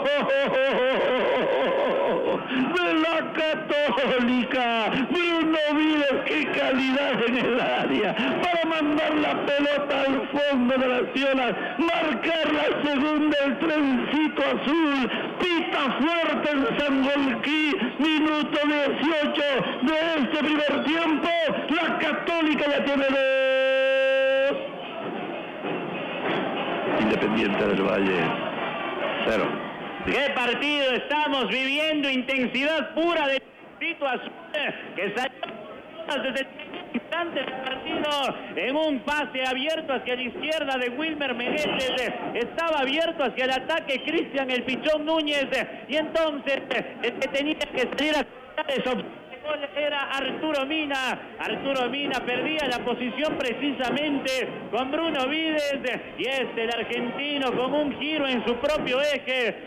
de la Católica. Bruno Vides, qué calidad en el área para mandar la pelota al fondo de las ciolas, marcar la segunda, el trencito azul, pita fuerte en Sangolquí, minuto 18 de este primer tiempo. La Católica ya tiene 2. Independiente del Valle 0. ¿Qué partido estamos viviendo? Intensidad pura de Tito Azul, que salió desde el instante del partido en un pase abierto hacia la izquierda de Wilmer Meneses. Estaba abierto hacia el ataque Cristian el Pichón Núñez, y entonces el que tenía que salir a eso era Arturo Mina. Arturo Mina perdía la posición precisamente con Bruno Vides, y el argentino con un giro en su propio eje